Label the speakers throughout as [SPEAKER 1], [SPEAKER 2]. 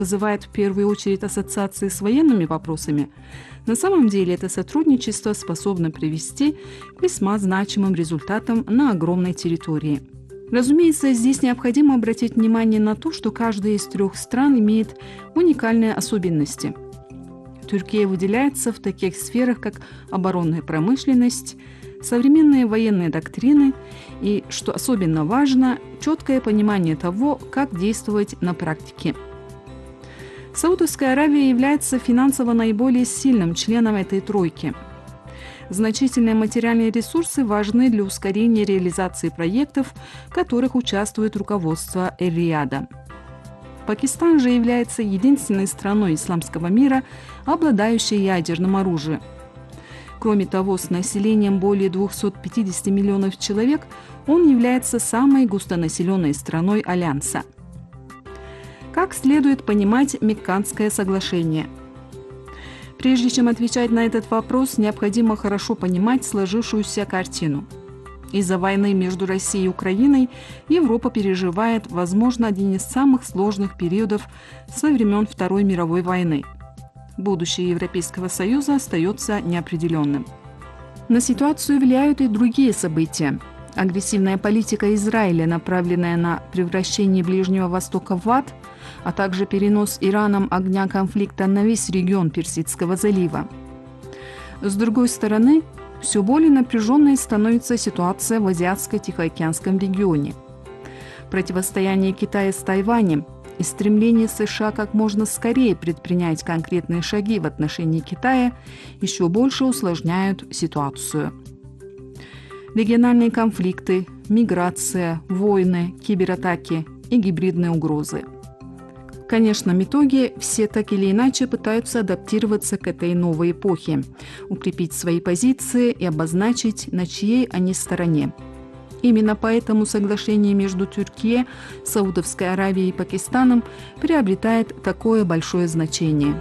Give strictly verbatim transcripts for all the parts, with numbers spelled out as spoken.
[SPEAKER 1] вызывает в первую очередь ассоциации с военными вопросами, на самом деле это сотрудничество способно привести к весьма значимым результатам на огромной территории. Разумеется, здесь необходимо обратить внимание на то, что каждая из трех стран имеет уникальные особенности. Турция выделяется в таких сферах, как оборонная промышленность, современные военные доктрины и, что особенно важно, четкое понимание того, как действовать на практике. Саудовская Аравия является финансово наиболее сильным членом этой тройки. Значительные материальные ресурсы важны для ускорения реализации проектов, в которых участвует руководство Эр-Рияда. Пакистан же является единственной страной исламского мира, обладающей ядерным оружием. Кроме того, с населением более двухсот пятидесяти миллионов человек, он является самой густонаселенной страной Альянса. Как следует понимать Мекканское соглашение? Прежде чем отвечать на этот вопрос, необходимо хорошо понимать сложившуюся картину. Из-за войны между Россией и Украиной Европа переживает, возможно, один из самых сложных периодов со времен Второй мировой войны. Будущее Европейского Союза остается неопределенным. На ситуацию влияют и другие события. Агрессивная политика Израиля, направленная на превращение Ближнего Востока в ад, а также перенос Ираном огня конфликта на весь регион Персидского залива. С другой стороны, все более напряженной становится ситуация в Азиатско-Тихоокеанском регионе. Противостояние Китая с Тайванем и стремление США как можно скорее предпринять конкретные шаги в отношении Китая еще больше усложняют ситуацию. Региональные конфликты, миграция, войны, кибератаки и гибридные угрозы. В конечном итоге все так или иначе пытаются адаптироваться к этой новой эпохе, укрепить свои позиции и обозначить, на чьей они стороне. Именно поэтому соглашение между Турцией, Саудовской Аравией и Пакистаном приобретает такое большое значение.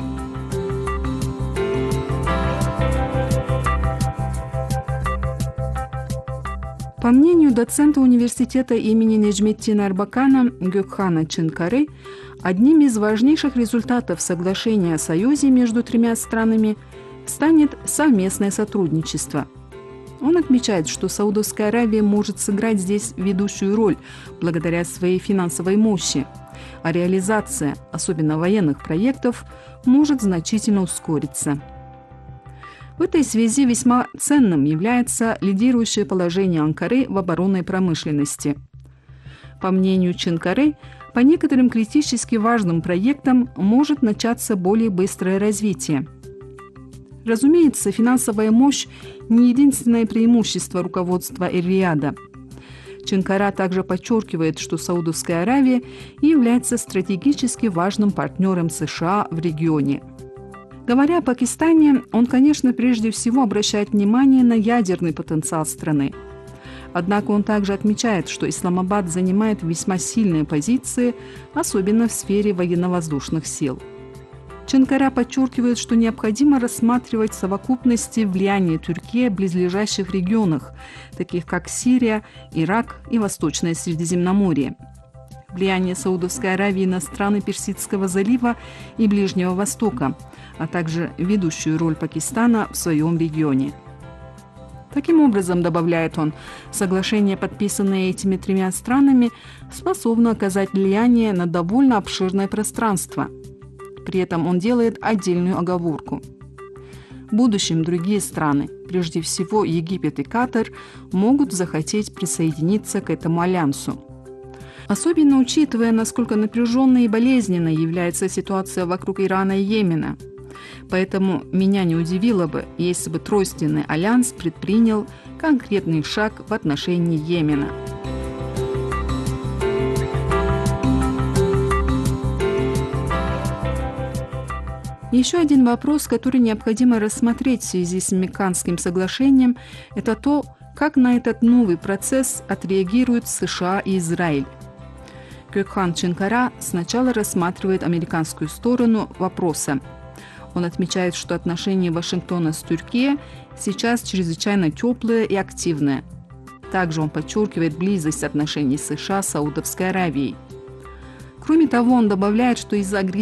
[SPEAKER 1] По мнению доцента университета имени Неджметдина Эрбакана Гёкхана Чинкары, одним из важнейших результатов соглашения о союзе между тремя странами станет совместное сотрудничество. Он отмечает, что Саудовская Аравия может сыграть здесь ведущую роль благодаря своей финансовой мощи, а реализация, особенно военных проектов, может значительно ускориться. В этой связи весьма ценным является лидирующее положение Анкары в оборонной промышленности. По мнению Чинкары, по некоторым критически важным проектам может начаться более быстрое развитие. Разумеется, финансовая мощь не единственное преимущество руководства Эр-Рияда. Чинкара также подчеркивает, что Саудовская Аравия является стратегически важным партнером США в регионе. Говоря о Пакистане, он, конечно, прежде всего обращает внимание на ядерный потенциал страны. Однако он также отмечает, что Исламабад занимает весьма сильные позиции, особенно в сфере военно-воздушных сил. Чинкара подчеркивает, что необходимо рассматривать в совокупности влияние Турции в близлежащих регионах, таких как Сирия, Ирак и Восточное Средиземноморье. Влияние Саудовской Аравии на страны Персидского залива и Ближнего Востока, а также ведущую роль Пакистана в своем регионе. Таким образом, добавляет он, соглашение, подписанное этими тремя странами, способно оказать влияние на довольно обширное пространство. При этом он делает отдельную оговорку. В будущем другие страны, прежде всего Египет и Катар, могут захотеть присоединиться к этому альянсу. Особенно учитывая, насколько напряженной и болезненной является ситуация вокруг Ирана и Йемена. Поэтому меня не удивило бы, если бы Тройственный альянс предпринял конкретный шаг в отношении Йемена. Еще один вопрос, который необходимо рассмотреть в связи с Мекканским соглашением, это то, как на этот новый процесс отреагируют США и Израиль. Гёкхан Чинкара сначала рассматривает американскую сторону вопроса. Он отмечает, что отношения Вашингтона с Турцией сейчас чрезвычайно теплые и активные. Также он подчеркивает близость отношений США с Саудовской Аравией. Кроме того, он добавляет, что из-за агрессивности